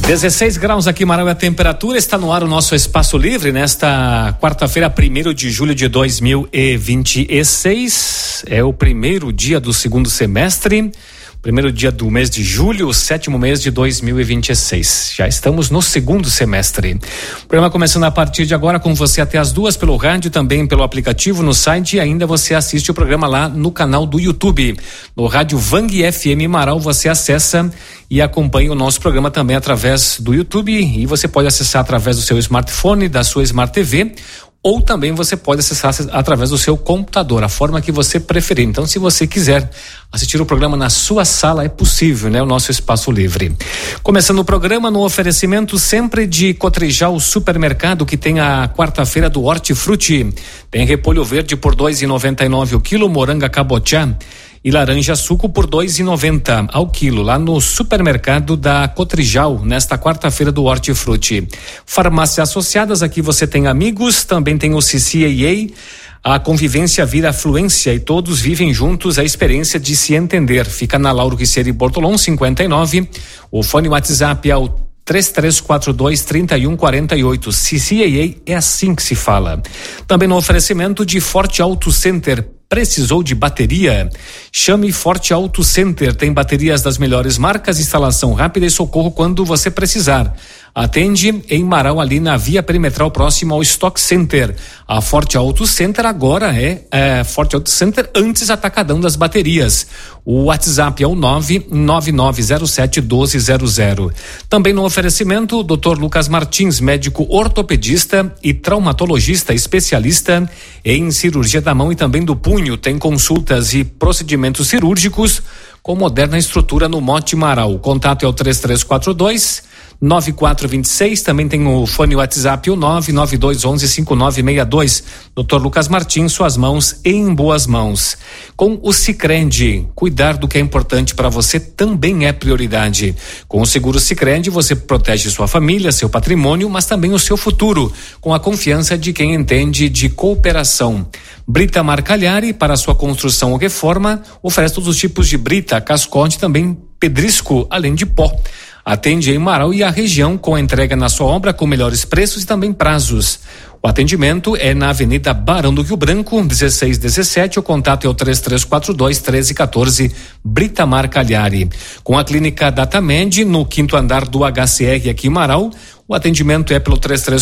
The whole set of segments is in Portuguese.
16 graus aqui em Marau é a temperatura. Está no ar o nosso Espaço Livre nesta quarta-feira, 1º de julho de 2026. É o primeiro dia do segundo semestre, primeiro dia do mês de julho, o 7º mês de 2026. Já estamos no segundo semestre. O programa começando a partir de agora com você até as 2 pelo rádio, também pelo aplicativo, no site, e ainda você assiste o programa lá no canal do YouTube. No rádio Vang FM Marau você acessa e acompanha o nosso programa também através do YouTube, e você pode acessar através do seu smartphone, da sua Smart TV, ou também você pode acessar através do seu computador, a forma que você preferir. Então, se você quiser assistir o programa na sua sala, é possível, né? O nosso Espaço Livre. Começando o programa no oferecimento sempre de Cotrijal Supermercado, que tem a quarta-feira do Hortifruti. Tem repolho verde por R$2,99 o quilo, moranga cabotiá e laranja suco por R$2,90 ao quilo, lá no supermercado da Cotrijal, nesta quarta-feira do Hortifruti. Farmácias associadas, aqui você tem Amigos, também tem o CCAA, a convivência vira fluência e todos vivem juntos a experiência de se entender. Fica na Lauro Riccieri Bortolom 59, o fone WhatsApp é o 3342-3148. CCAA é assim que se fala. Também no oferecimento de Forte Auto Center. Precisou de bateria? Chame Forte Auto Center. Tem baterias das melhores marcas, instalação rápida e socorro quando você precisar. Atende em Marau, ali na via perimetral, próximo ao Stock Center. A Forte Auto Center agora é Forte Auto Center antes atacadão das baterias. O WhatsApp é o 99907-1200. Também no oferecimento, Dr. Lucas Martins, médico ortopedista e traumatologista especialista em cirurgia da mão e também do punho. Tem consultas e procedimentos cirúrgicos com moderna estrutura no Mote Marau. O contato é o 3342-9426, também tem o fone WhatsApp, o 99211-5962. Dr. Lucas Martins, suas mãos em boas mãos. Com o Sicredi, cuidar do que é importante para você também é prioridade. Com o seguro Sicredi, você protege sua família, seu patrimônio, mas também o seu futuro, com a confiança de quem entende de cooperação. Brita Marcalhari, para sua construção ou reforma, oferece todos os tipos de brita, cascote, também pedrisco, além de pó. Atende em Marau e a região, com entrega na sua obra com melhores preços e também prazos. O atendimento é na Avenida Barão do Rio Branco, 1617. O contato é o 3342-1314, Brita Marcalhari. Com a clínica Datamed, no 5º andar do HCR aqui em Marau, o atendimento é pelo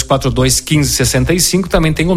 3342-1565, também tem o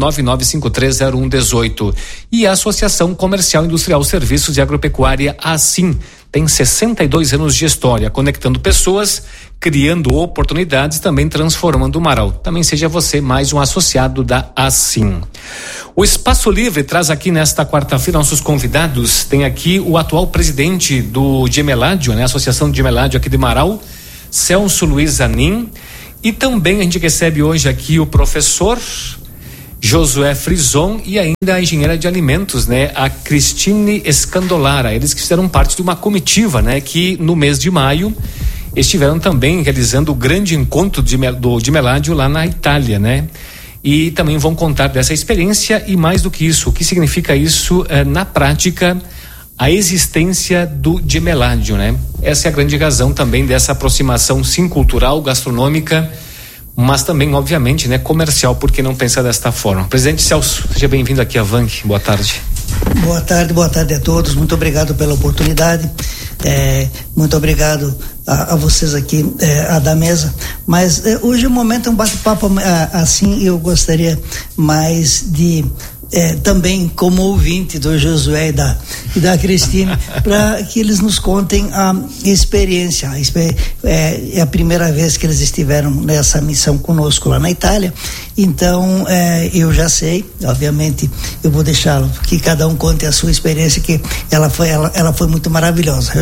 999530118. E a Associação Comercial Industrial Serviços de Agropecuária, assim, tem 62 anos de história, conectando pessoas, criando oportunidades, também transformando o Marau. Também seja você mais um associado da Assim. O Espaço Livre traz aqui nesta quarta-feira nossos convidados. Tem aqui o atual presidente do Gemeládio, né? Associação de Gemeládio aqui de Marau, Celso Luiz Zanin. E também a gente recebe hoje aqui o professor Josué Frison e ainda a engenheira de alimentos, né? A Cristine Escandolara. Eles que fizeram parte de uma comitiva, né? Que no mês de maio estiveram também realizando o grande encontro do Gemeládio lá na Itália, né? E também vão contar dessa experiência e mais do que isso, o que significa isso na prática, a existência do Gemeládio, né? Essa é a grande razão também dessa aproximação, sim, cultural, gastronômica, mas também, obviamente, né, comercial, porque não pensar desta forma. Presidente Celso, seja bem-vindo aqui à Vang. Boa tarde. Boa tarde a todos. Muito obrigado pela oportunidade. Muito obrigado a vocês aqui da mesa. Mas hoje o momento é um bate-papo assim. Eu gostaria mais de também como ouvinte do Josué e da Cristine, para que eles nos contem a experiência. É a primeira vez que eles estiveram nessa missão conosco lá na Itália, então eu já sei, obviamente eu vou deixá-lo que cada um conte a sua experiência, que ela foi muito maravilhosa.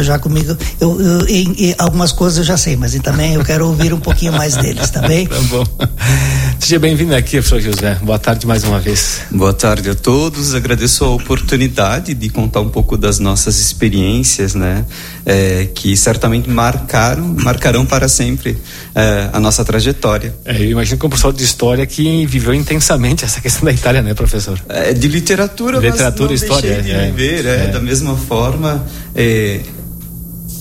Em algumas coisas eu já sei, mas também eu quero ouvir um pouquinho mais deles, tá bem? Tá bom. Seja bem-vindo aqui, professor José. Boa tarde mais uma vez. Boa tarde a todos. Agradeço a oportunidade de contar um pouco das nossas experiências, né? Que certamente marcarão para sempre a nossa trajetória. Eu imagino que o professor de história que viveu intensamente essa questão da Itália, né, professor? De literatura, mas não história, deixei de viver, da mesma forma.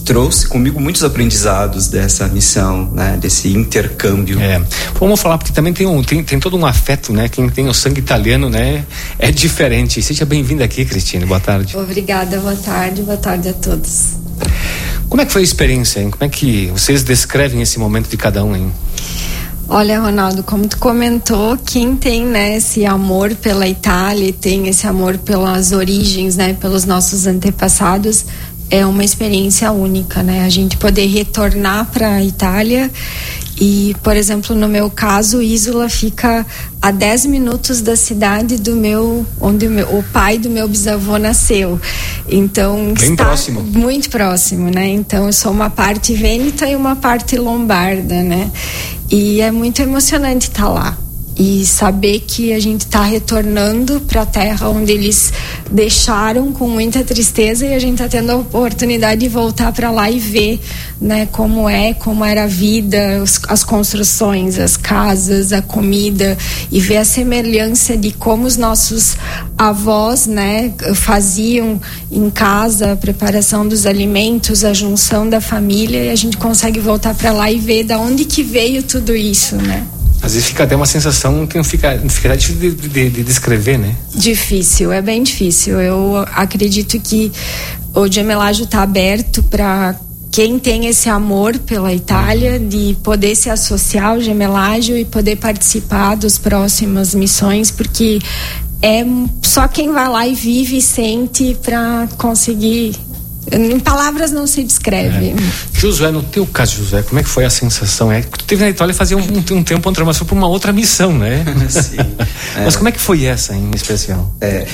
trouxe comigo muitos aprendizados dessa missão, né? Desse intercâmbio. Vamos falar, porque também tem todo um afeto, né? Quem tem o sangue italiano, né? É diferente. Seja bem-vinda aqui, Cristine. Boa tarde. Obrigada, boa tarde a todos. Como é que foi a experiência, hein? Como é que vocês descrevem esse momento de cada um, hein? Olha, Ronaldo, como tu comentou, quem tem, né, esse amor pela Itália, tem esse amor pelas origens, né, pelos nossos antepassados, é uma experiência única, né? A gente poder retornar para a Itália e, por exemplo, no meu caso, Isola fica a 10 minutos da cidade onde o pai do meu bisavô nasceu. Então, bem próximo. Muito próximo, né? Então, eu sou uma parte vêneta e uma parte lombarda, né? E é muito emocionante estar lá e saber que a gente está retornando para a terra onde eles deixaram com muita tristeza, e a gente está tendo a oportunidade de voltar para lá e ver, né, como era a vida, as construções, as casas, a comida, e ver a semelhança de como os nossos avós, né, faziam em casa a preparação dos alimentos, a junção da família, e a gente consegue voltar para lá e ver de onde que veio tudo isso, né? Às vezes fica até uma sensação que não fica difícil de descrever, né? Difícil, é bem difícil. Eu acredito que o Gemelágio está aberto para quem tem esse amor pela Itália, de poder se associar ao Gemelágio e poder participar das próximas missões, porque é só quem vai lá e vive e sente para conseguir. Em palavras não se descreve. Josué, no teu caso, Josué, como é que foi a sensação? Tu esteve na Itália fazia um tempo, mas foi para uma outra missão, né? Sim. Mas como é que foi essa em especial?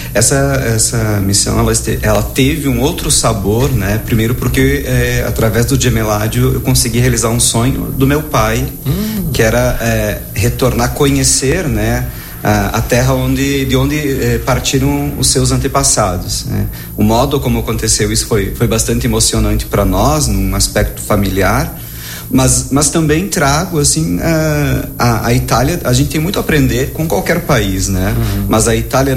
Essa missão, ela teve um outro sabor, né? Primeiro porque através do Gemelágio eu consegui realizar um sonho do meu pai, que era retornar, conhecer, né, a terra de onde partiram os seus antepassados, né? O modo como aconteceu isso foi bastante emocionante para nós, num aspecto familiar, mas também trago, assim, a Itália. A gente tem muito a aprender com qualquer país, né? Mas a Itália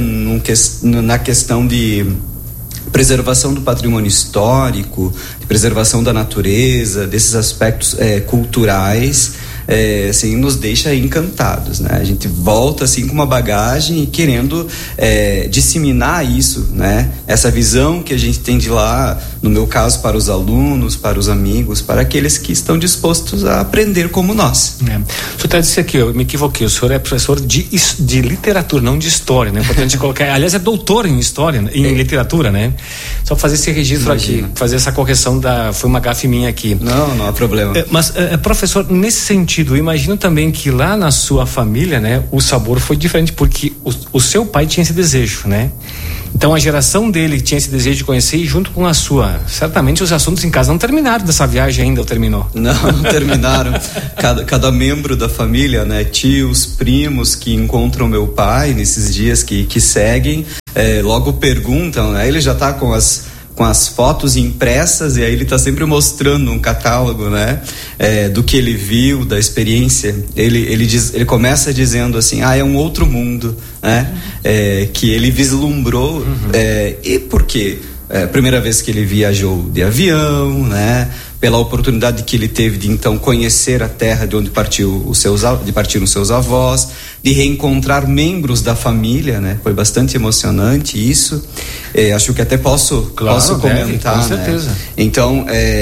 na questão de preservação do patrimônio histórico, de preservação da natureza, desses aspectos culturais, assim, nos deixa encantados, né? A gente volta assim com uma bagagem e querendo disseminar isso, né? Essa visão que a gente tem de lá, no meu caso, para os alunos, para os amigos, para aqueles que estão dispostos a aprender como nós. O senhor está dizendo aqui, eu me equivoquei, o senhor é professor de literatura, não de história, né? Importante colocar, aliás, é doutor em história, em literatura, né? Só fazer esse registro aqui, fazer essa correção foi uma gafe minha aqui. Não há problema. Mas, professor, nesse sentido, eu imagino também que lá na sua família, né, o sabor foi diferente, porque o seu pai tinha esse desejo, né? Então a geração dele tinha esse desejo de conhecer, e junto com a sua, certamente os assuntos em casa não terminaram dessa viagem ainda, ou terminou? Não terminaram. Cada membro da família, né, tios, primos que encontram meu pai nesses dias que seguem, logo perguntam, né? Ele já está com as fotos impressas, e aí ele está sempre mostrando um catálogo, né, do que ele viu, da experiência. Ele começa dizendo assim, é um outro mundo, né, que ele vislumbrou. E por quê? Primeira vez que ele viajou de avião, né, pela oportunidade que ele teve de então conhecer a terra de onde partiram os seus avós, de reencontrar membros da família, né? Foi bastante emocionante isso. Acho que até posso comentar, com certeza. Né? Então,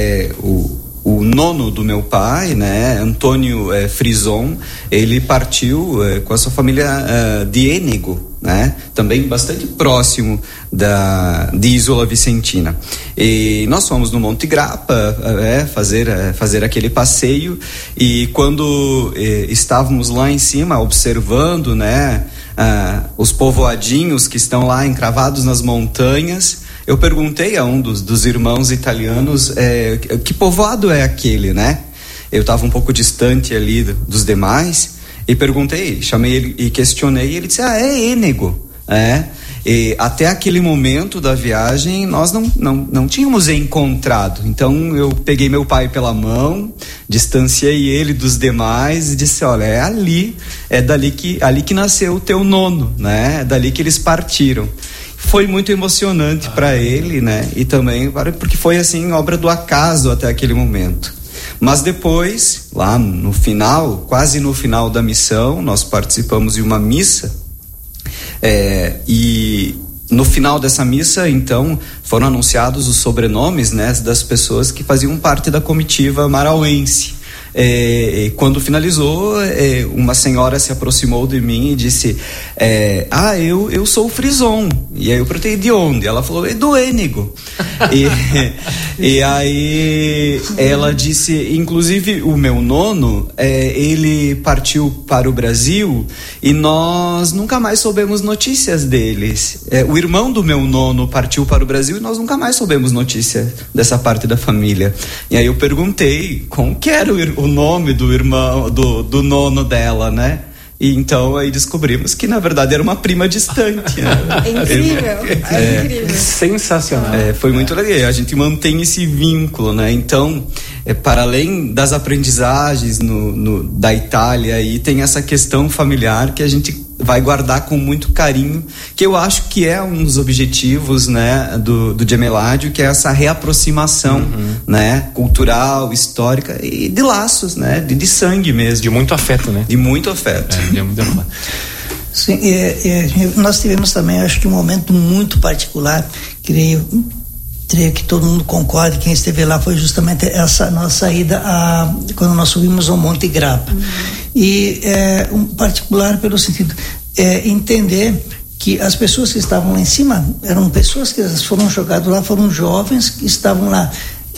o nono do meu pai, né, Antônio Frison, ele partiu com a sua família de Ênego, né, também bastante próximo de Isola Vicentina. E nós fomos no Monte Grappa fazer aquele passeio, e quando estávamos lá em cima observando, né, os povoadinhos que estão lá encravados nas montanhas, eu perguntei a um dos irmãos italianos que povoado é aquele, né? Eu estava um pouco distante ali dos demais e perguntei, chamei ele e questionei, e ele disse, é Ênego, E até aquele momento da viagem nós não tínhamos encontrado. Então eu peguei meu pai pela mão, distanciei ele dos demais e disse, olha, ali que nasceu o teu nono, né? É dali que eles partiram. foi muito emocionante para ele, né? E também porque foi assim, obra do acaso até aquele momento. Mas depois, lá no final, quase no final da missão, nós participamos de uma missa, e no final dessa missa, então, foram anunciados os sobrenomes, né, das pessoas que faziam parte da comitiva marauense. Quando finalizou, uma senhora se aproximou de mim e disse: eu sou o Frison. E aí eu perguntei: de onde? Ela falou: é do Ênigo. E aí ela disse: inclusive o meu nono, ele partiu para o Brasil e nós nunca mais soubemos notícias deles. O irmão do meu nono partiu para o Brasil e nós nunca mais soubemos notícia dessa parte da família. E aí eu perguntei como que era o nome do irmão, do nono dela, né? E então aí descobrimos que na verdade era uma prima distante, né? Incrível. Sensacional. Foi muito legal. A gente mantém esse vínculo, né? Então, para além das aprendizagens da Itália, aí tem essa questão familiar que a gente vai guardar com muito carinho, que eu acho que é um dos objetivos, né, do Gemeládio, que é essa reaproximação, né, cultural, histórica e de laços, né, de sangue mesmo. De muito afeto, né? De muito afeto. De muito afeto. Sim, nós tivemos também, acho que um momento muito particular, creio que todo mundo concorde, quem esteve lá, foi justamente essa nossa ida quando nós subimos ao Monte Grappa. E um particular pelo sentido entender que as pessoas que estavam lá em cima eram pessoas que foram jogadas lá, foram jovens que estavam lá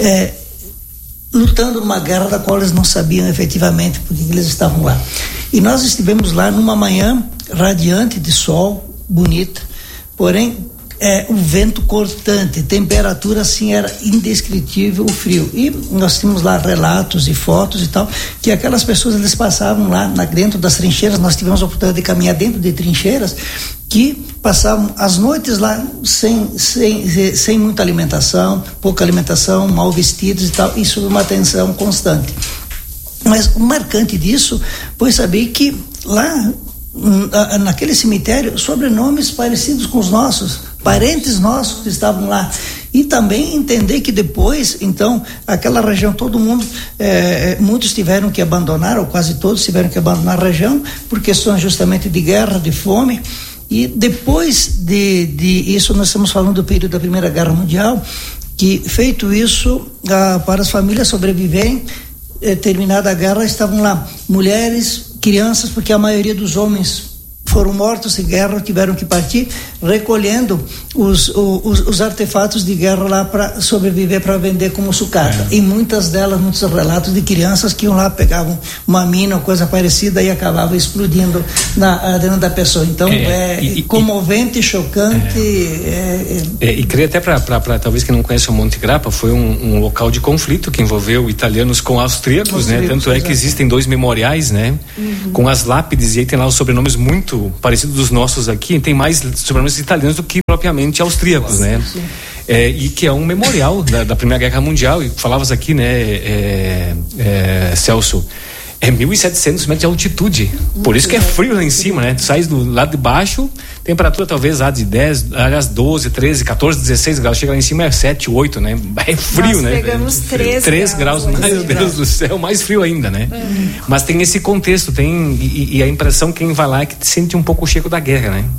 lutando numa guerra da qual eles não sabiam efetivamente por que eles estavam lá. E nós estivemos lá numa manhã radiante de sol, bonita, porém o vento cortante, temperatura assim era indescritível, o frio. E nós tínhamos lá relatos e fotos e tal, que aquelas pessoas eles passavam lá dentro das trincheiras. Nós tivemos a oportunidade de caminhar dentro de trincheiras, que passavam as noites lá sem muita alimentação, pouca alimentação, mal vestidos e tal, e sob uma tensão constante. Mas o marcante disso foi saber que lá naquele cemitério, sobrenomes parecidos com os nossos, parentes nossos que estavam lá. E também entender que depois, então, aquela região, todo mundo, muitos tiveram que abandonar, ou quase todos tiveram que abandonar a região, por questões justamente de guerra, de fome. E depois de isso, nós estamos falando do período da Primeira Guerra Mundial, que feito isso, para as famílias sobreviverem, terminada a guerra, estavam lá mulheres, crianças, porque a maioria dos homens foram mortos em guerra, tiveram que partir, recolhendo os artefatos de guerra lá para sobreviver, para vender como sucata. E muitos relatos de crianças que iam lá, pegavam uma mina ou coisa parecida e acabava explodindo dentro da pessoa. Então comovente, chocante. E creio até para talvez quem não conhece o Monte Grappa, foi um local de conflito que envolveu italianos com austríacos, né? Tanto é que existem 2 memoriais, né? Com as lápides, e aí tem lá os sobrenomes muito parecidos dos nossos aqui, tem mais sobrenomes italianos do que propriamente austríacos, né? E que é um memorial da Primeira Guerra Mundial. E falavas aqui, né, Celso, 1.700 metros de altitude, por isso que é frio lá em cima, né? Tu sais do lado de baixo, temperatura talvez de 10, aliás 12, 13, 14, 16 graus, chega lá em cima é 7, 8, né? É frio, nós né? Pegamos 3 graus, meu Deus do céu, mais frio ainda, né? Mas tem esse contexto, e a impressão, quem vai lá, é que sente um pouco o cheiro da guerra, né?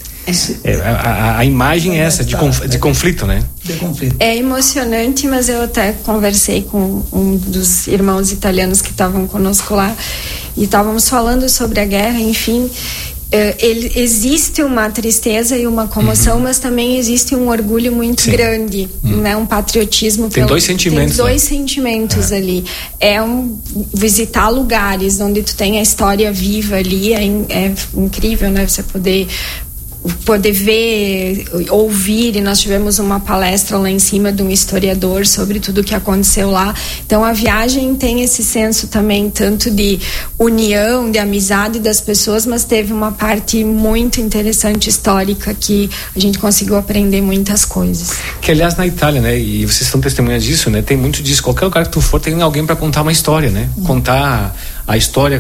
A imagem é essa, de conflito, né? De conflito. É emocionante, mas eu até conversei com um dos irmãos italianos que estavam conosco lá, e estávamos falando sobre a guerra, enfim. Existe uma tristeza e uma comoção, mas também existe um orgulho muito grande, né? Um patriotismo. Tem dois sentimentos. Tem dois sentimentos ali. Visitar lugares onde tu tem a história viva ali, é incrível, né? Você poder ver, ouvir, e nós tivemos uma palestra lá em cima de um historiador sobre tudo o que aconteceu lá. Então a viagem tem esse senso também, tanto de união, de amizade das pessoas, mas teve uma parte muito interessante histórica que a gente conseguiu aprender muitas coisas. Que aliás na Itália, né, e vocês são testemunhas disso, né, tem muito disso, qualquer lugar que tu for tem alguém para contar uma história, né, contar a história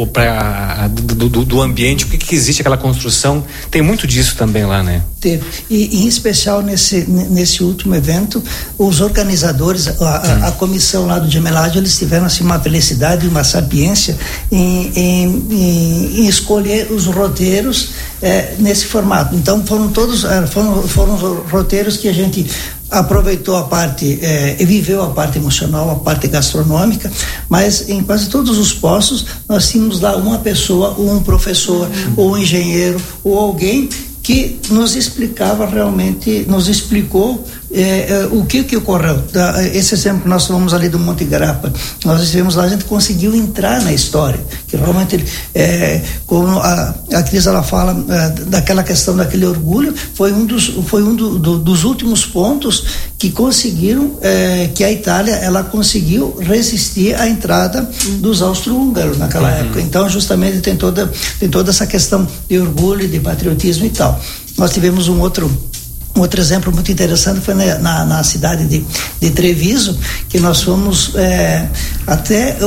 do ambiente, o que existe aquela construção, tem muito disso também lá, né? Teve, e em especial nesse último evento, os organizadores, a comissão lá do Gemeládio, eles tiveram assim uma felicidade e uma sapiência em escolher os roteiros nesse formato. Então foram roteiros que a gente aproveitou a parte viveu a parte emocional, a parte gastronômica, mas em quase todos os postos nós tínhamos lá uma pessoa, ou um professor, ou um engenheiro, ou alguém que nos explicava realmente, nos explicou o que ocorreu. Esse exemplo que nós falamos ali do Monte Grappa, nós estivemos lá, a gente conseguiu entrar na história, que realmente como a Cris ela fala daquela questão daquele orgulho, foi um dos últimos pontos que conseguiram, que a Itália ela conseguiu resistir à entrada dos austro-húngaros naquela época. Então justamente tem toda essa questão de orgulho, de patriotismo e tal. Nós tivemos um outro exemplo muito interessante, foi na cidade de Treviso, que nós fomos até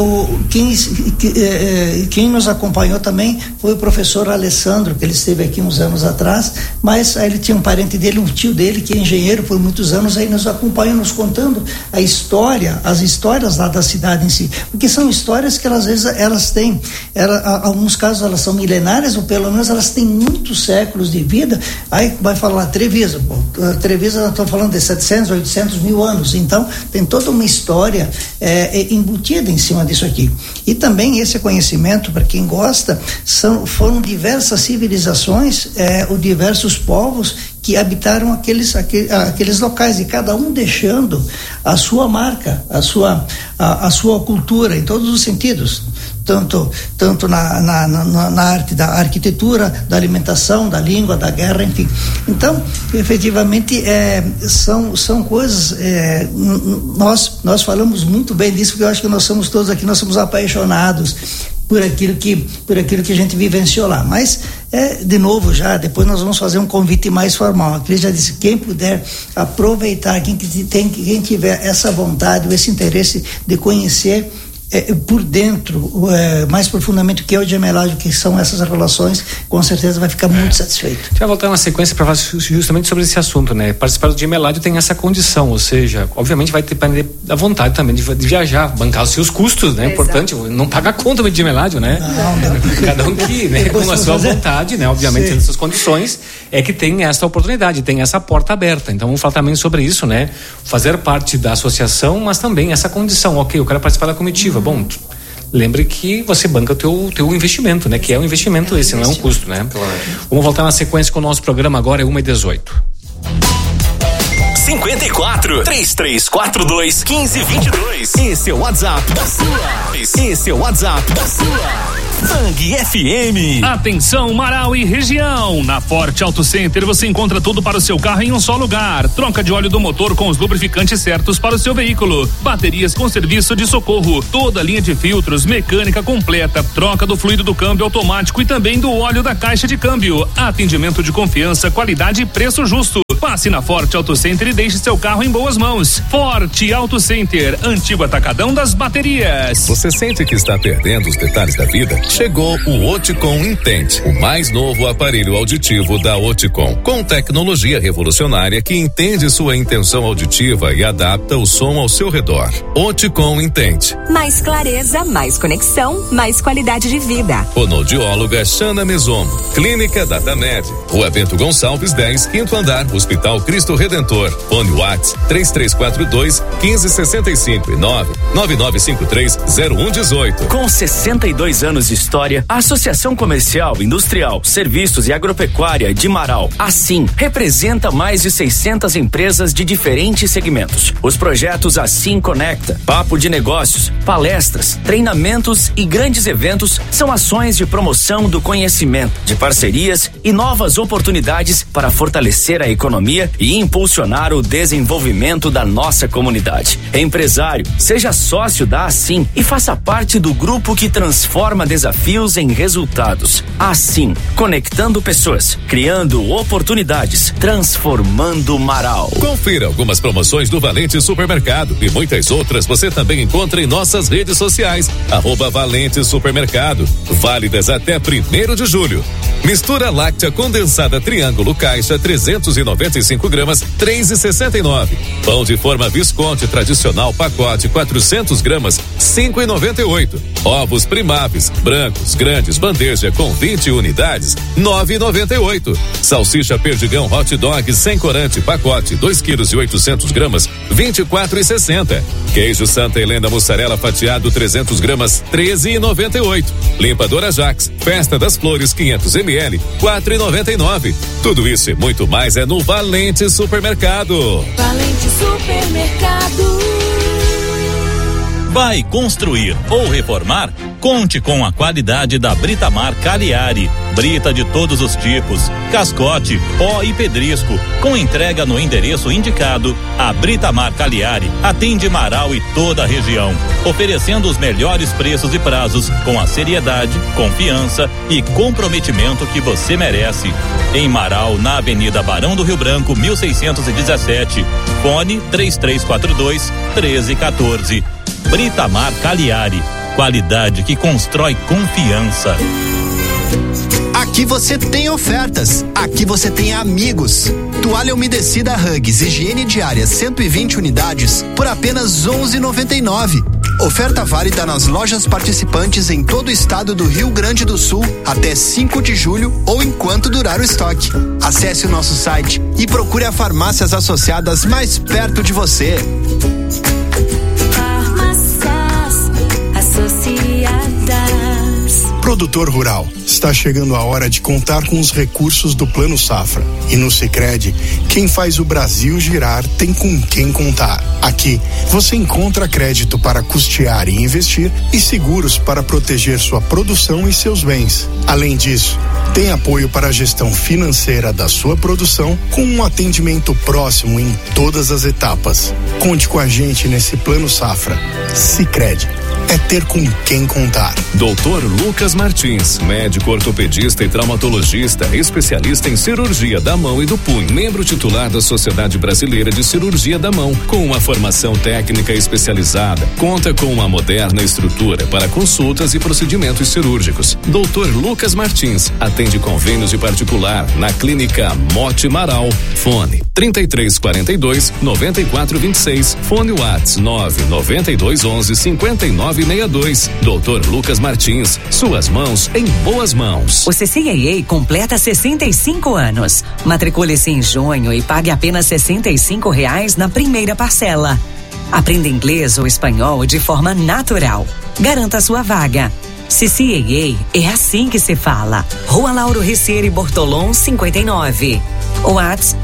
quem nos acompanhou também foi o professor Alessandro, que ele esteve aqui uns anos atrás, mas aí ele tinha um parente dele, um tio dele que é engenheiro por muitos anos, aí nos acompanhou nos contando as histórias lá da cidade em si, porque são histórias que às vezes elas têm, alguns casos elas são milenárias, ou pelo menos elas têm muitos séculos de vida. Aí vai falar Treviso, Treviso, nós estamos falando de 700, 800 mil anos, então tem toda uma história embutida em cima disso aqui. E também esse conhecimento, para quem gosta, foram diversas civilizações, ou diversos povos que habitaram aqueles locais, e cada um deixando a sua marca, a sua cultura em todos os sentidos, tanto na arte da arquitetura, da alimentação, da língua, da guerra, enfim. Então, efetivamente, são coisas, nós falamos muito bem disso, porque eu acho que nós somos todos aqui, nós somos apaixonados por aquilo que a gente vivenciou lá. Mas, de novo, depois nós vamos fazer um convite mais formal. A Cris já disse, quem puder aproveitar, quem tiver essa vontade, esse interesse de conhecer por dentro, mais profundamente o que é o Gemeládio, que são essas relações, com certeza vai ficar muito satisfeito. A gente vai voltar na sequência para falar justamente sobre esse assunto, né? Participar do Gemeládio tem essa condição, ou seja, obviamente vai depender da vontade também de viajar, bancar os seus custos, né? É importante, não paga a conta do Gemeládio, né? Não. Cada um que, né, com a sua vontade, né? Obviamente, nessas condições, é que tem essa oportunidade, tem essa porta aberta. Então, vamos falar também sobre isso, né? Fazer parte da associação, mas também essa condição, ok, eu quero participar da comitiva. Bom, lembre que você banca o teu investimento, né? Que é um investimento esse, não é um custo, né? Claro. Vamos voltar na sequência com o nosso programa agora, é 1h18. 54 3342 1522. Esse é o WhatsApp da sua. Esse é o WhatsApp da sua. Bang FM. Atenção, Marau e região. Na Forte Auto Center você encontra tudo para o seu carro em um só lugar. Troca de óleo do motor com os lubrificantes certos para o seu veículo. Baterias com serviço de socorro. Toda a linha de filtros, mecânica completa. Troca do fluido do câmbio automático e também do óleo da caixa de câmbio. Atendimento de confiança, qualidade e preço justo. Passe na Forte Auto Center e deixe seu carro em boas mãos. Forte Auto Center, antigo atacadão das baterias. Você sente que está perdendo os detalhes da vida? Chegou o Oticom Intent, o mais novo aparelho auditivo da Oticom, com tecnologia revolucionária que entende sua intenção auditiva e adapta o som ao seu redor. Oticom Intent. Mais clareza, mais conexão, mais qualidade de vida. Fonoaudióloga Xana Mesomo, Clínica Datamed, Rua Bento Gonçalves 10, 5º andar, Hospital Cristo Redentor. Fone WhatsApp 3342 1565 e 99953 0118. Com 62 anos de história, a Associação Comercial, Industrial, Serviços e Agropecuária de Marau, assim, representa mais de 600 empresas de diferentes segmentos. Os projetos Assim Conecta, Papo de Negócios, palestras, treinamentos e grandes eventos são ações de promoção do conhecimento, de parcerias e novas oportunidades para fortalecer a economia economia e impulsionar o desenvolvimento da nossa comunidade. Empresário, seja sócio da Assim e faça parte do grupo que transforma desafios em resultados. Assim, conectando pessoas, criando oportunidades, transformando Marau. Confira algumas promoções do Valente Supermercado e muitas outras você também encontra em nossas redes sociais, @Valente Supermercado, válidas até 1º de julho. Mistura láctea condensada Triângulo Caixa 395 gramas, 3,69. Pão de forma Visconti tradicional pacote 400 gramas, 5,98. Ovos Primaves brancos grandes bandeja com 20 unidades, 9,98. Salsicha Perdigão hot dog sem corante pacote 2 quilos e 800 gramas, 24,60. Queijo Santa Helena mussarela fatiado 300 gramas, 13,98. Limpadora Jax Festa das Flores 500 ml, 4,99. Tudo isso e muito mais é no Valente Supermercado. Valente Supermercado. Vai construir ou reformar? Conte com a qualidade da Britamar Cagliari. Brita de todos os tipos, cascote, pó e pedrisco. Com entrega no endereço indicado, a Britamar Cagliari atende Marau e toda a região, oferecendo os melhores preços e prazos com a seriedade, confiança e comprometimento que você merece. Em Marau, na Avenida Barão do Rio Branco, 1617. Fone 3342-1314. Britamar Cagliari, qualidade que constrói confiança. Aqui você tem ofertas, aqui você tem amigos. Toalha umedecida Huggies higiene diária 120 unidades por apenas R$11,99. Oferta válida nas lojas participantes em todo o estado do Rio Grande do Sul até 5 de julho ou enquanto durar o estoque. Acesse o nosso site e procure as farmácias associadas mais perto de você. Produtor rural, está chegando a hora de contar com os recursos do Plano Safra. E no Sicredi, quem faz o Brasil girar tem com quem contar. Aqui, você encontra crédito para custear e investir e seguros para proteger sua produção e seus bens. Além disso, tem apoio para a gestão financeira da sua produção com um atendimento próximo em todas as etapas. Conte com a gente nesse Plano Safra. Sicredi. É ter com quem contar. Dr. Lucas Martins, médico ortopedista e traumatologista, especialista em cirurgia da mão e do punho, membro titular da Sociedade Brasileira de Cirurgia da Mão, com uma formação técnica especializada. Conta com uma moderna estrutura para consultas e procedimentos cirúrgicos. Dr. Lucas Martins atende convênios de particular na Clínica Mote Marau. Fone 3342-9426. Fone WhatsApp 99211-5962. Dr. Lucas Martins, suas mãos em boas mãos. O CCAA completa 65 anos. Matricule-se em junho e pague apenas R$65 na primeira parcela. Aprenda inglês ou espanhol de forma natural. Garanta sua vaga. CCAA é assim que se fala. Rua Lauro Ricieri Bortolom 59. WhatsApp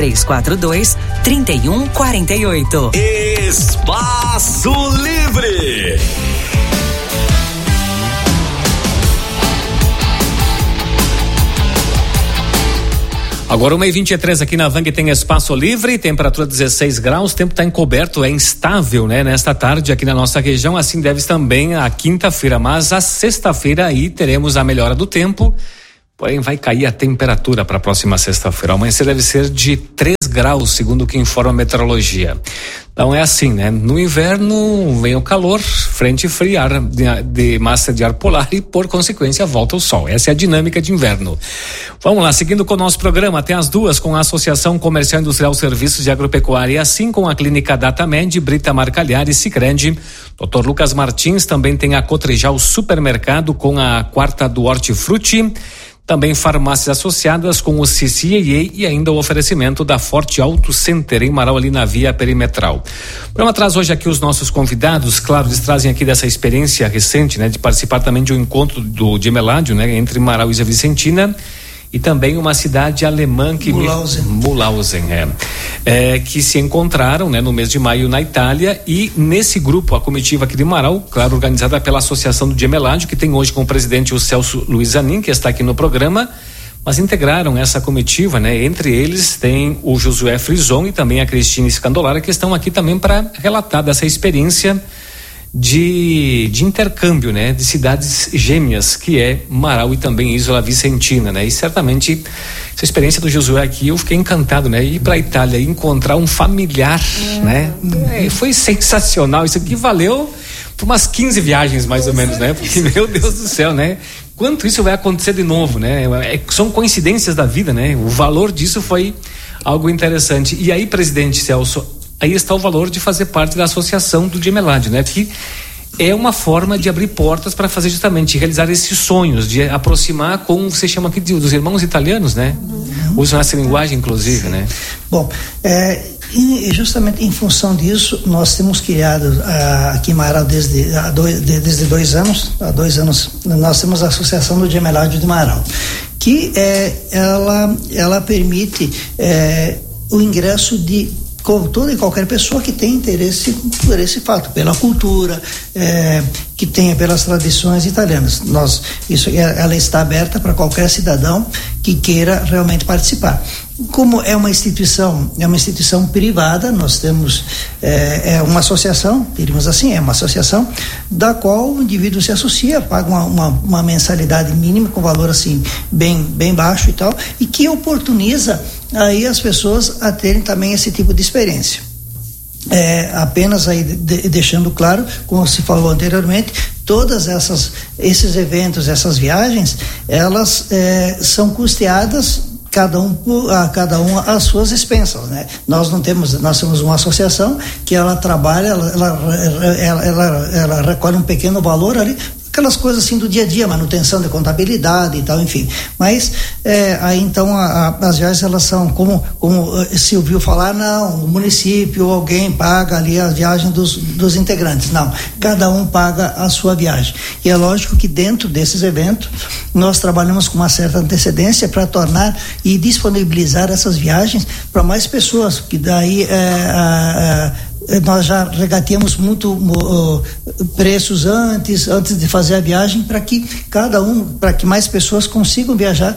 3342-3148. Espaço Livre. Agora 1h23 aqui na Vang tem Espaço Livre, temperatura 16 graus, tempo está encoberto, é instável, né? Nesta tarde aqui na nossa região, assim deve também a quinta-feira, mas a sexta-feira aí teremos a melhora do tempo, porém vai cair a temperatura para a próxima sexta-feira. Amanhã deve ser de 3 graus, segundo o que informa a meteorologia. Então é assim, né? No inverno vem o calor, frente fria de massa de ar polar e, por consequência, volta o sol. Essa é a dinâmica de inverno. Vamos lá, seguindo com o nosso programa, até as 2 com a Associação Comercial Industrial Serviços de Agropecuária, assim com a Clínica Datamed, Britamar Cagliari e Sicredi. Dr. Lucas Martins também tem a Cotrijal Supermercado com a Quarta do Hortifruti. Também farmácias associadas com o CCAA e ainda o oferecimento da Forte Auto Center em Marau, ali na via perimetral. O programa traz hoje aqui os nossos convidados, claro, eles trazem aqui dessa experiência recente, né, de participar também de um encontro do Gemeládio, né, entre Marau e Zé Vicentina, e também uma cidade alemã que Mulhausen, que se encontraram, né, no mês de maio na Itália, e nesse grupo, a comitiva aqui de Marau, claro, organizada pela Associação do Gemeládio, que tem hoje como presidente o Celso Luiz Zanin, que está aqui no programa, mas integraram essa comitiva, né? Entre eles tem o Josué Frison e também a Cristina Scandolara, que estão aqui também para relatar dessa experiência de intercâmbio, né? De cidades gêmeas, que é Marau e também Isola Vicentina, né? E certamente essa experiência do Josué aqui, eu fiquei encantado, né? Ir para a Itália e encontrar um familiar, né? Foi sensacional, isso aqui valeu por umas 15 viagens mais ou menos, né? Porque, meu Deus do céu, né? Quanto isso vai acontecer de novo, né? São coincidências da vida, né? O valor disso foi algo interessante. E aí, presidente Celso, aí está o valor de fazer parte da associação do Gemelad, né? Que é uma forma de abrir portas para fazer justamente, realizar esses sonhos, de aproximar, como você chama aqui dos irmãos italianos, né? Usam essa linguagem, inclusive, né? Bom, e justamente em função disso, nós temos criado aqui em Marau desde 2 anos. Há 2 anos nós temos a Associação do Gemelad de Marau, que ela permite o ingresso de toda e qualquer pessoa que tem interesse por esse fato, pela cultura, que tenha pelas tradições italianas. Ela está aberta para qualquer cidadão que queira realmente participar. Como é uma instituição privada, nós temos uma associação, diríamos assim, é uma associação da qual o indivíduo se associa, paga uma mensalidade mínima com valor assim bem baixo e tal, e que oportuniza aí as pessoas a terem também esse tipo de experiência. Apenas aí deixando claro, como se falou anteriormente, todas esses eventos, essas viagens, elas são custeadas cada um às suas expensas, né? Nós temos uma associação que ela trabalha, ela recolhe um pequeno valor ali, aquelas coisas assim do dia a dia, manutenção de contabilidade e tal, enfim. Mas aí então as viagens, elas são como se ouviu falar, não, o município ou alguém paga ali a viagem dos integrantes. Não, cada um paga a sua viagem. E é lógico que dentro desses eventos nós trabalhamos com uma certa antecedência para tornar e disponibilizar essas viagens para mais pessoas, que daí nós já regateamos muito preços antes de fazer a viagem, para que para que mais pessoas consigam viajar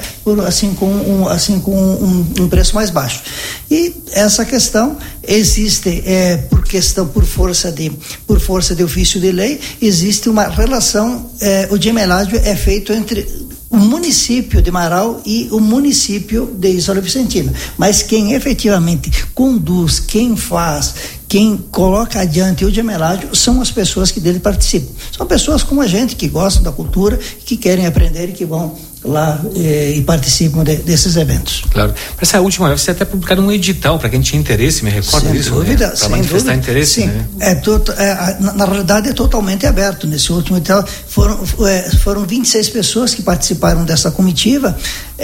com um preço mais baixo. E essa questão existe por força de ofício de lei, existe uma relação, o Gemeládio é feito entre o município de Marau e o município de Isola Vicentina, mas quem efetivamente conduz, quem faz, quem coloca adiante o Gemeládio são as pessoas que dele participam. São pessoas como a gente, que gostam da cultura, que querem aprender e que vão lá e participam desses eventos. Claro. Para essa última vez, você até publicaram um edital para quem tinha interesse, me recordo disso, dúvida, né? Para manifestar interesse, sim, né? Na realidade é totalmente aberto. Nesse último edital foram 26 pessoas que participaram dessa comitiva.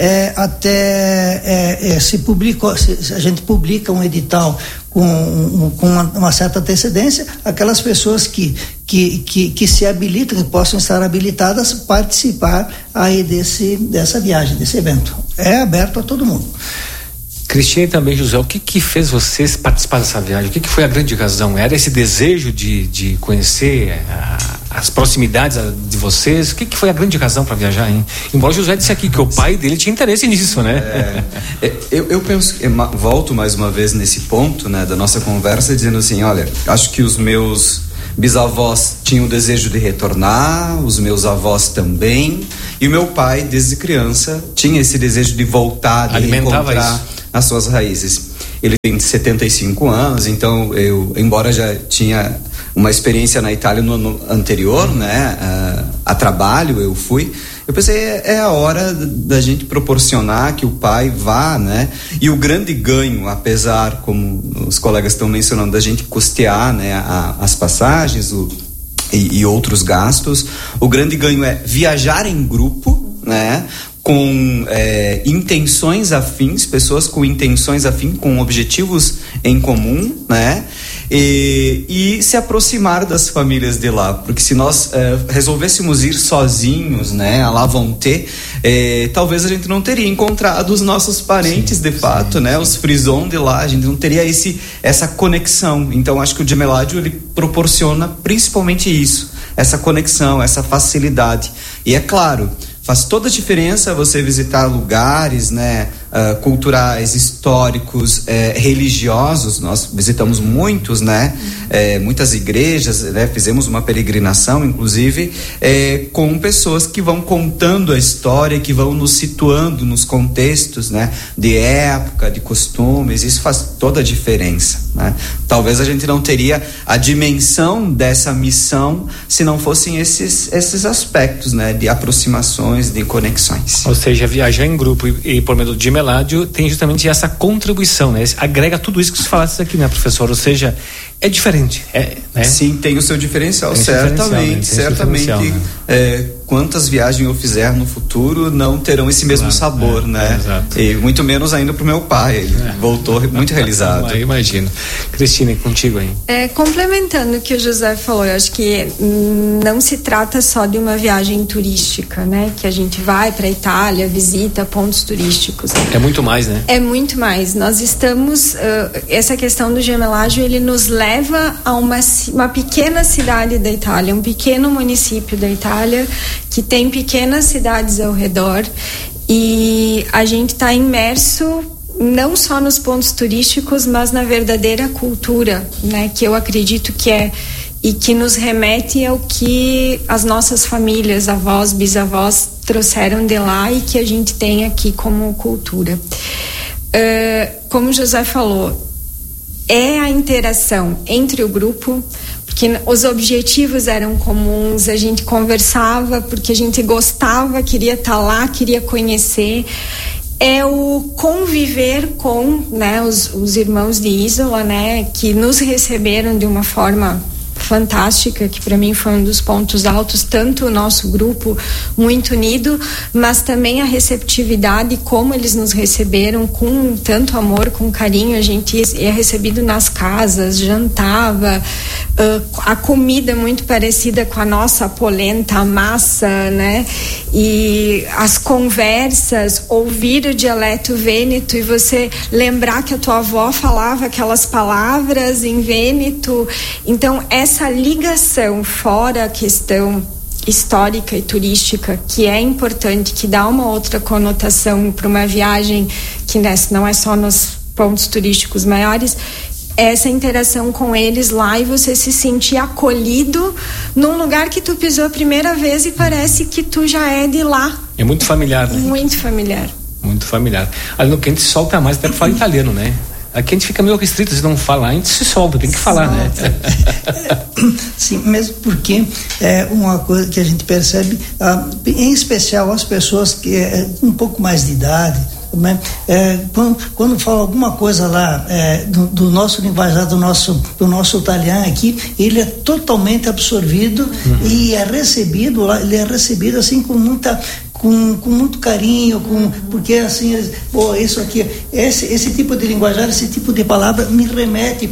Se publicou, a gente publica um edital com uma certa antecedência, aquelas pessoas que se habilitam, que possam estar habilitadas, participar aí dessa viagem, desse evento. É aberto a todo mundo. Cristina e também José, o que fez vocês participar dessa viagem? O que foi a grande razão? Era esse desejo de conhecer as proximidades de vocês? O que foi a grande razão para viajar, hein? Embora o José disse aqui que o pai dele tinha interesse nisso, né? Eu penso, volto mais uma vez nesse ponto, né, da nossa conversa, dizendo assim, olha, acho que os meus bisavós tinham o desejo de retornar, os meus avós também, e o meu pai, desde criança, tinha esse desejo de voltar, de reencontrar as suas raízes. Ele tem 75 anos, então embora já tinha uma experiência na Itália no ano anterior, né, a trabalho eu pensei, é a hora da gente proporcionar que o pai vá, né, e o grande ganho, apesar, como os colegas estão mencionando, da gente custear, né, as passagens e outros gastos, o grande ganho é viajar em grupo, né, com intenções afins, pessoas com intenções afins, com objetivos em comum, né? E se aproximar das famílias de lá, porque se nós resolvêssemos ir sozinhos, né, à la volonté, talvez a gente não teria encontrado os nossos parentes, de fato, né, os Frison de lá, a gente não teria essa conexão. Então acho que o Gemeládio, ele proporciona principalmente isso, essa conexão, essa facilidade. E é claro, Faz toda a diferença você visitar lugares, né, culturais, históricos, religiosos. Nós visitamos muitos, né, muitas igrejas, né, fizemos uma peregrinação, inclusive, com pessoas que vão contando a história, que vão nos situando nos contextos, né, de época, de costumes. Isso faz toda a diferença, né? Talvez a gente não teria a dimensão dessa missão se não fossem esses aspectos, né, de aproximações, de conexões. Ou seja, viajar em grupo e por meio do Gemeládio tem justamente essa contribuição, né? Agrega tudo isso que você falasse aqui, né, professor? Ou seja, é diferente, né? Sim, tem o seu diferencial, certamente. Quantas viagens eu fizer no futuro não terão esse mesmo sabor, né? Exato. E muito menos ainda pro meu pai, ele voltou muito realizado. Eu imagino. Cristina, contigo aí. Complementando o que o José falou, eu acho que não se trata só de uma viagem turística, né? Que a gente vai pra Itália, visita pontos turísticos. É muito mais, né? É muito mais. Nós estamos, essa questão do Gemeládio, ele nos leva a uma pequena cidade da Itália, um pequeno município da Itália, que tem pequenas cidades ao redor, e a gente está imerso não só nos pontos turísticos, mas na verdadeira cultura, né, que eu acredito que é, e que nos remete ao que as nossas famílias, avós, bisavós trouxeram de lá e que a gente tem aqui como cultura. Como o José falou, é a interação entre o grupo, porque os objetivos eram comuns, a gente conversava porque a gente gostava, queria estar lá, queria conhecer. É o conviver com, né, os irmãos de Isola, né, que nos receberam de uma forma fantástica, que para mim foi um dos pontos altos, tanto o nosso grupo muito unido, mas também a receptividade, como eles nos receberam com tanto amor, com carinho. A gente é recebido nas casas, jantava, a comida muito parecida com a nossa, a polenta, a massa, né? E as conversas, ouvir o dialeto vêneto e você lembrar que a tua avó falava aquelas palavras em vêneto. Então, essa ligação, fora a questão histórica e turística, que é importante, que dá uma outra conotação para uma viagem que não é só nos pontos turísticos maiores, essa interação com eles lá e você se sentir acolhido num lugar que tu pisou a primeira vez e parece que tu já é de lá. É muito familiar, né? Muito familiar. Muito familiar. Ali no que a gente solta mais, até pra falar italiano, né? Aqui a gente fica meio restrito, se não falar, a gente se solta, tem que falar, né? Sim, mesmo porque é uma coisa que a gente percebe, em especial as pessoas que um pouco mais de idade, né? Quando fala alguma coisa lá do nosso linguajar, do nosso italiano aqui, ele é totalmente absorvido e é recebido lá, ele é recebido assim com muito carinho, porque assim, isso aqui, esse tipo de linguajar, esse tipo de palavra me remete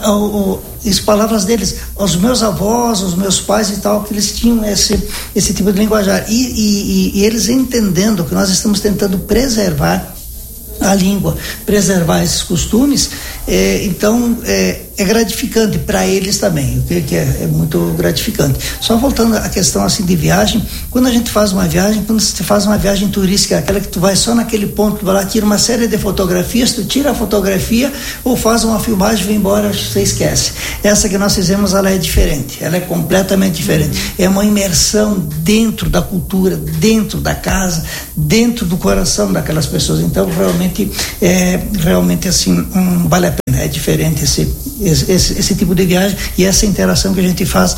as palavras deles, aos meus avós, aos meus pais e tal, que eles tinham esse tipo de linguajar e eles entendendo que nós estamos tentando preservar a língua, preservar esses costumes, então é gratificante para eles também, o que é muito gratificante. Só voltando à questão assim de viagem, quando a gente faz uma viagem, quando você faz uma viagem turística, aquela que tu vai só naquele ponto, tu vai lá, tira uma série de fotografias, tu tira a fotografia ou faz uma filmagem e vem embora, você esquece. Essa que nós fizemos, ela é diferente, ela é completamente diferente, é uma imersão dentro da cultura, dentro da casa, dentro do coração daquelas pessoas. Então realmente assim, vale a pena, é diferente esse tipo de viagem e essa interação que a gente faz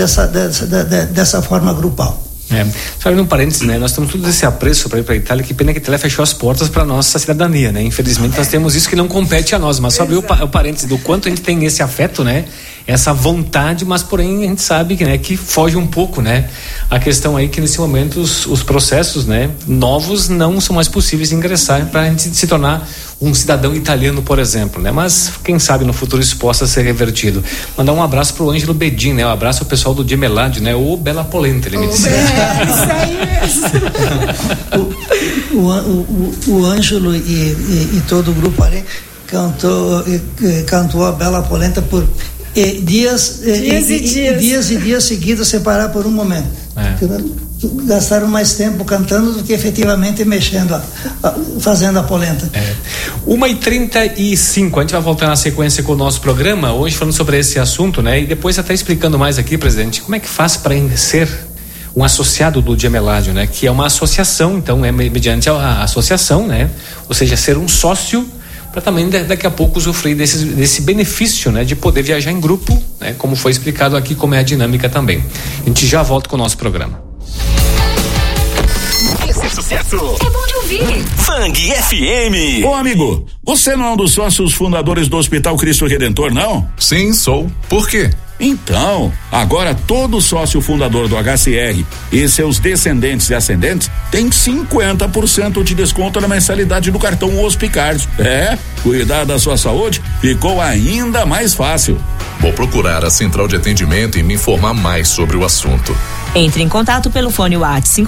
dessa forma grupal. Só um parênteses, né? Nós temos todo esse apreço para ir para a Itália, que pena que a Itália fechou as portas para nossa cidadania, né? Infelizmente nós temos isso que não compete a nós, mas só abrir o parênteses do quanto a gente tem esse afeto, né? Essa vontade, mas porém a gente sabe que, né, que foge um pouco, né? A questão aí que nesse momento os processos, né, novos não são mais possíveis de ingressar para a gente se tornar um cidadão italiano, por exemplo, né? Mas quem sabe no futuro isso possa ser revertido. Mandar um abraço pro Ângelo Bedin, né? Um abraço ao pessoal do Gemeládio, né? Ou Bela Polenta, ele me disse. Isso aí mesmo. O Ângelo e todo o grupo ali cantou a Bela Polenta dias e dias seguidos sem parar por um momento. Gastaram mais tempo cantando do que efetivamente mexendo, fazendo a polenta. 1h35, a gente vai voltar na sequência com o nosso programa, hoje falando sobre esse assunto, né? E depois até explicando mais aqui, presidente, como é que faz para ser um associado do Gemeládio, né? Que é uma associação, então é mediante a associação, né? Ou seja, ser um sócio para também daqui a pouco usufruir desse benefício, né? De poder viajar em grupo, né? Como foi explicado aqui, como é a dinâmica também. A gente já volta com o nosso programa. Esse sucesso é bom de ouvir. Fang FM. Ô amigo, você não é um dos sócios fundadores do Hospital Cristo Redentor, não? Sim, sou. Por quê? Então, agora todo sócio fundador do HCR e seus descendentes e ascendentes tem 50% de desconto na mensalidade do cartão Hospicard. Cuidar da sua saúde ficou ainda mais fácil. Vou procurar a central de atendimento e me informar mais sobre o assunto. Entre em contato pelo fone WhatsApp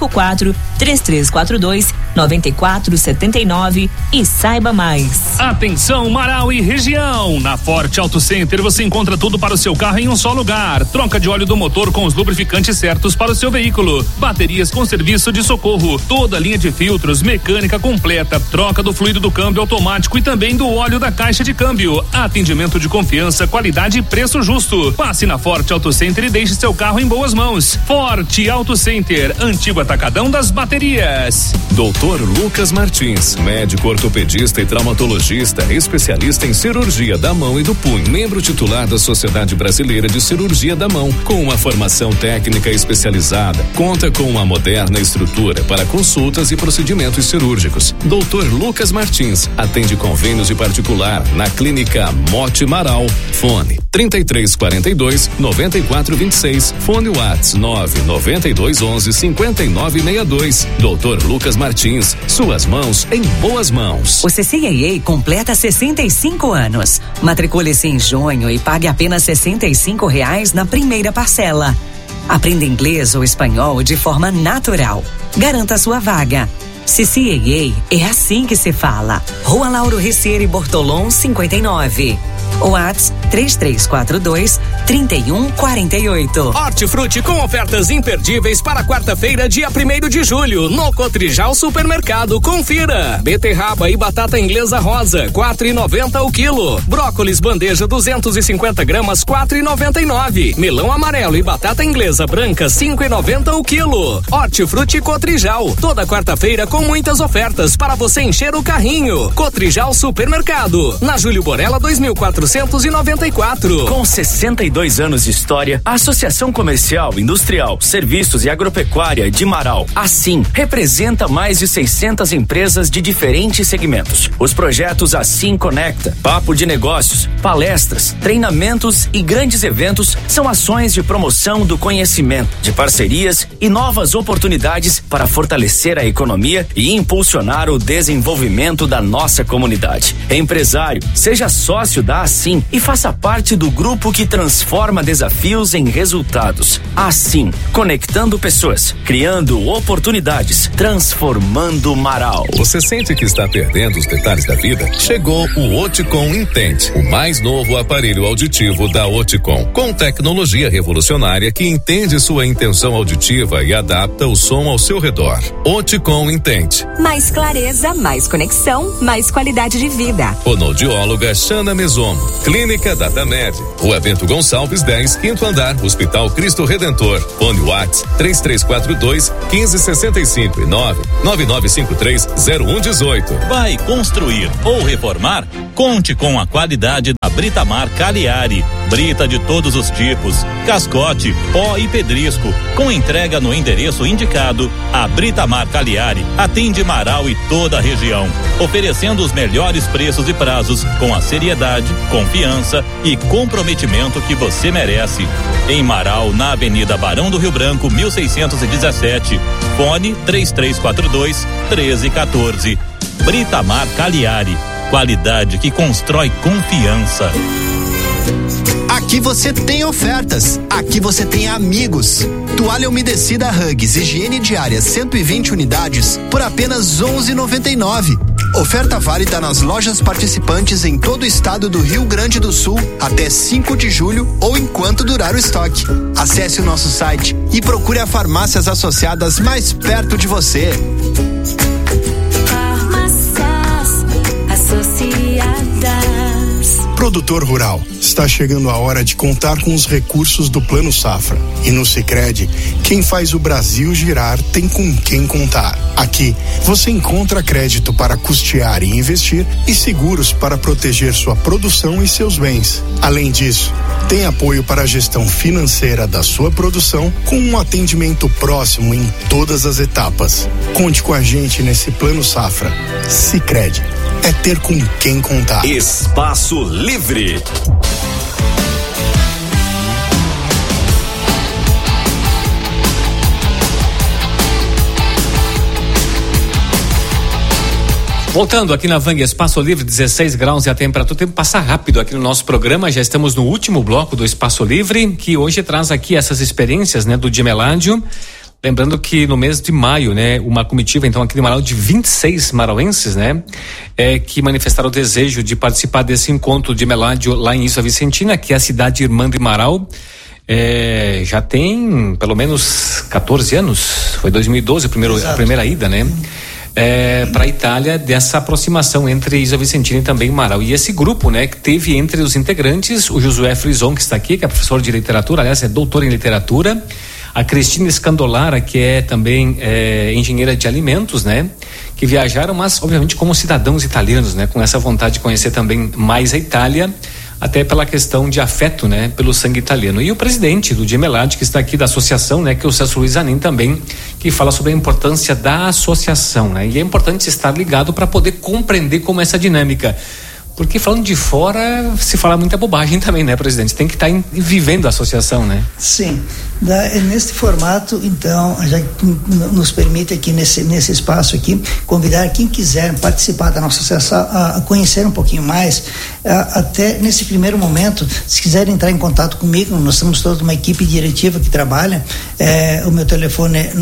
54-3342-9479 e saiba mais. Atenção, Marau e região. Na Forte Auto Center você encontra tudo para o seu carro em um só lugar. Troca de óleo do motor com os lubrificantes certos para o seu veículo. Baterias com serviço de socorro. Toda linha de filtros, mecânica completa. Troca do fluido do câmbio automático e também do óleo da caixa de câmbio. Atendimento de confiança, qualidade e preço justo. Passe na Forte Auto Center e deixe seu carro em boas mãos. Forte Auto Center, antigo atacadão das baterias. Dr. Lucas Martins, médico ortopedista e traumatologista, especialista em cirurgia da mão e do punho, membro titular da Sociedade Brasileira de Cirurgia da Mão, com uma formação técnica especializada, conta com uma moderna estrutura para consultas e procedimentos cirúrgicos. Dr. Lucas Martins atende convênios e particular na Clínica Mote Marau. Fone 3342-9426, fone WhatsApp 99211-5962. Dr. Lucas Martins, suas mãos em boas mãos. O CCAA completa 65 anos. Matricule-se em junho e pague apenas R$65 na primeira parcela. Aprenda inglês ou espanhol de forma natural. Garanta sua vaga. CCAA é assim que se fala. Rua Lauro Ricieri Bortolom 59. WhatsApp 3342-3148. Hortifruti com ofertas imperdíveis para quarta-feira, dia 1º de julho, no Cotrijal Supermercado. Confira. Beterraba e batata inglesa rosa, R$4,90 o quilo. Brócolis bandeja 250 gramas, R$4,99. Melão amarelo e batata inglesa branca, R$5,90 o quilo. Hortifruti Cotrijal. Toda quarta-feira com muitas ofertas para você encher o carrinho. Cotrijal Supermercado. Na Júlio Borella 2494. Com 62 anos de história, a Associação Comercial, Industrial, Serviços e Agropecuária de Marau, assim, representa mais de 600 empresas de diferentes segmentos. Os projetos Assim Conecta, Papo de Negócios, palestras, treinamentos e grandes eventos são ações de promoção do conhecimento, de parcerias e novas oportunidades para fortalecer a economia e impulsionar o desenvolvimento da nossa comunidade. Empresário, seja sócio da Assim e faça parte do grupo que transforma desafios em resultados. Assim, conectando pessoas, criando oportunidades, transformando Marau. Você sente que está perdendo os detalhes da vida? Chegou o Oticom Intente, o mais novo aparelho auditivo da Oticom, com tecnologia revolucionária que entende sua intenção auditiva e adapta o som ao seu redor. Oticom Intente. Mais clareza, mais conexão, mais qualidade de vida. Fonoaudióloga Xana Mesomo. Clínica Datamed. Rua Bento Gonçalves 10, 5º andar, Hospital Cristo Redentor. Fone WhatsApp 3342-1565 e 99953-0118. Vai construir ou reformar? Conte com a qualidade da Britamar Cagliari. Brita de todos os tipos, cascote, pó e pedrisco. Com entrega no endereço indicado, a Britamar Cagliari atende Marau e toda a região, oferecendo os melhores preços e prazos com a seriedade, confiança e comprometimento que você merece. Em Marau, na Avenida Barão do Rio Branco, 1617. Fone 3342-1314. Britamar Cagliari. Qualidade que constrói confiança. Aqui você tem ofertas, aqui você tem amigos. Toalha umedecida Huggies, higiene diária 120 unidades por apenas R$11,99. Oferta válida nas lojas participantes em todo o estado do Rio Grande do Sul até 5 de julho ou enquanto durar o estoque. Acesse o nosso site e procure as farmácias associadas mais perto de você. Farmácias associadas. Produtor rural, está chegando a hora de contar com os recursos do Plano Safra. E no Sicredi, quem faz o Brasil girar tem com quem contar. Aqui, você encontra crédito para custear e investir e seguros para proteger sua produção e seus bens. Além disso, tem apoio para a gestão financeira da sua produção com um atendimento próximo em todas as etapas. Conte com a gente nesse Plano Safra. Sicredi, é ter com quem contar. Espaço Livre. Voltando aqui na Vang, Espaço Livre, 16 graus e a temperatura. O tempo passa rápido aqui no nosso programa. Já estamos no último bloco do Espaço Livre, que hoje traz aqui essas experiências, né, do Dimeládio. Lembrando que no mês de maio, né, uma comitiva então aqui de Marau de 26 marauenses, né, que manifestaram o desejo de participar desse encontro de Dimeládio lá em Isla Vicentina, que é a cidade irmã de Marau. Já tem pelo menos 14 anos. Foi 2012 a primeira ida, né? Para a Itália, dessa aproximação entre Isla Vicentina e também Marau. E esse grupo, né, que teve entre os integrantes o Josué Frison, que está aqui, que é professor de literatura, aliás, é doutor em literatura, a Cristina Scandolara, que é também engenheira de alimentos, né, que viajaram, mas obviamente como cidadãos italianos, né, com essa vontade de conhecer também mais a Itália, até pela questão de afeto, né, pelo sangue italiano. E o presidente do Dimeládio, que está aqui da associação, né, que é o Celso Luiz Zanin também, que fala sobre a importância da associação, né, e é importante estar ligado para poder compreender como é essa dinâmica. Porque falando de fora, se fala muita bobagem também, né, presidente? Tem que estar vivendo a associação, né? Sim. Neste formato, então, já nos permite aqui nesse espaço aqui, convidar quem quiser participar da nossa associação a conhecer um pouquinho mais, até nesse primeiro momento, se quiserem entrar em contato comigo, nós temos toda uma equipe diretiva que trabalha, o meu telefone é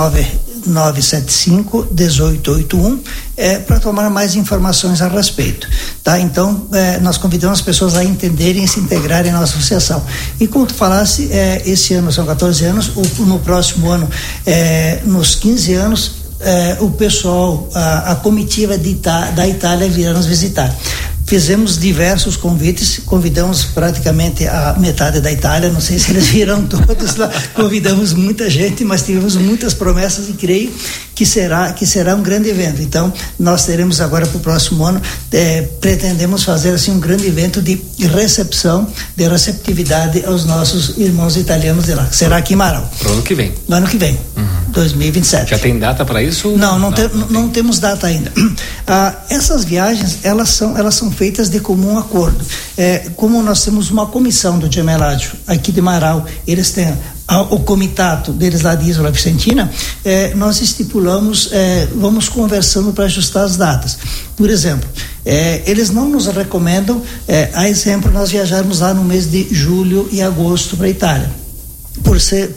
975-1881, para tomar mais informações a respeito, tá? Então, nós convidamos as pessoas a entenderem e se integrarem na nossa associação. E como tu falasse, esse ano são 14 anos, no próximo ano, nos 15 anos, o pessoal, a comitiva da Itália virá nos visitar. Fizemos diversos convites, convidamos praticamente a metade da Itália, não sei se eles virão todos lá, convidamos muita gente, mas tivemos muitas promessas e creio que será um grande evento. Então, nós teremos agora para o próximo ano, pretendemos fazer assim um grande evento de recepção, de receptividade aos nossos irmãos italianos de lá. Será aqui em Marau. Pro ano que vem. No ano que vem, 2027. Já tem data para isso? Não temos data ainda. Essas viagens, elas são feitas de comum acordo. Como nós temos uma comissão do Dimeládio aqui de Marau, eles têm o comitato deles lá de Isla Vicentina, nós estipulamos, vamos conversando para ajustar as datas. Por exemplo, eles não nos recomendam, a exemplo, nós viajarmos lá no mês de julho e agosto para a Itália. Por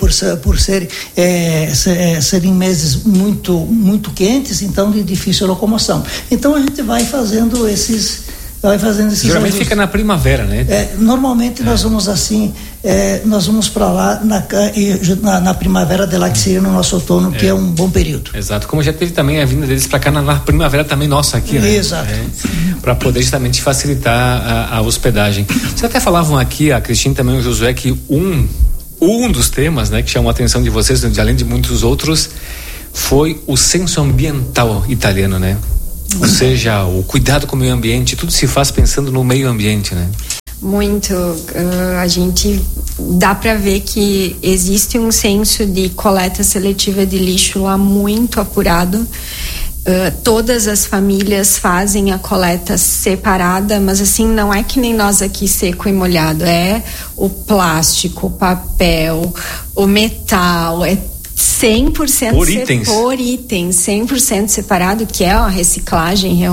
serem meses muito quentes, então de difícil locomoção. Então a gente vai fazendo esses geralmente ajustes. Fica na primavera, né? Normalmente nós vamos assim, nós vamos para lá na primavera de lá, que seria no nosso outono, que é um bom período. Exato, como já teve também a vinda deles para cá na primavera também nossa aqui, né? Exato. Para poder justamente facilitar a hospedagem. Vocês até falavam aqui, a Cristina e também o Josué, que um dos temas, né, que chamou a atenção de vocês, além de muitos outros, foi o senso ambiental italiano, né? Ou seja, o cuidado com o meio ambiente, tudo se faz pensando no meio ambiente, né? Muito. A gente dá para ver que existe um senso de coleta seletiva de lixo lá muito apurado. Todas as famílias fazem a coleta separada, mas assim, não é que nem nós aqui seco e molhado, é o plástico, o papel, o metal, 100% por itens, 100% separado, que é a reciclagem realmente.